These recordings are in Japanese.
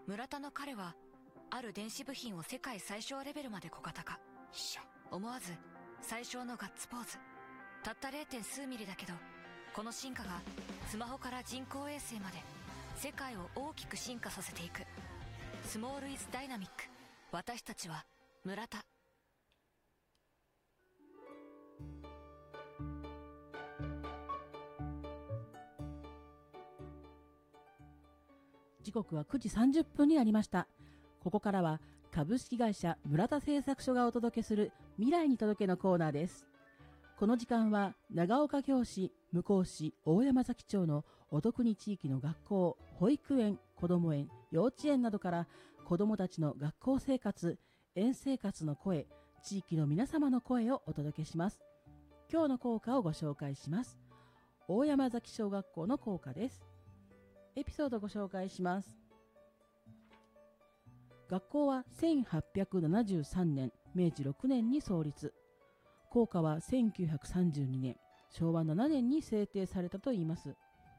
村田の彼はある電子部品を世界最小レベルまで小型化。思わず最小のガッツポーズ。たった 0. 数ミリだけど、この進化がスマホから人工衛星まで世界を大きく進化させていく。スモールイズダイナミック。私たちは村田。 時刻は9時30分になりました。ここからは株式会社村田製作所がお届けする未来に届けのコーナーです。この時間は長岡京市、向日市、大山崎町のお得に地域の学校、保育園、子ども園、幼稚園などから子どもたちの学校生活、園生活の声、地域の皆様の声をお届けします。今日の校歌をご紹介します。大山崎小学校の校歌です。エピソードをご紹介します。学校は1873年、明治6年に創立。校歌は1932年、昭和7年に制定されたといいます。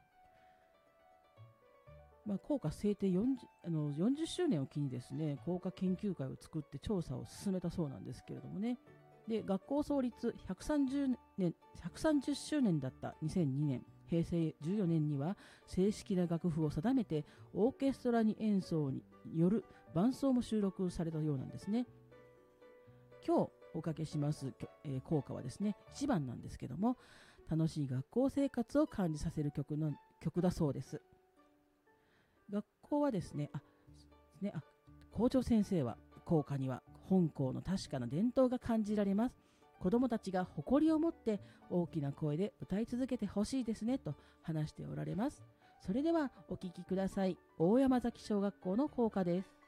校歌制定 40周年を機にですね、校歌研究会を作って調査を進めたそうなんですけれどもね。で、学校創立130周年だった2002年、平成14年には正式な楽譜を定めてオーケストラに演奏による伴奏も収録されたようなんですね。今日おかけします校歌はですね、1番なんですけども、楽しい学校生活を感じさせる曲だそうです。学校はですね、校長先生は校歌には本校の確かな伝統が感じられます。子どもたちが誇りを持って大きな声で歌い続けてほしいですねと話しておられます。それではお聴きください。大山崎小学校の校歌です。